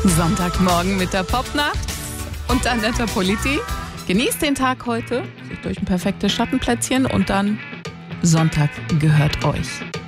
Sonntagmorgen mit der Popnacht und Annetta Politi. Genießt den Tag heute, sich durch ein perfektes Schattenplätzchen und dann Sonntag gehört euch.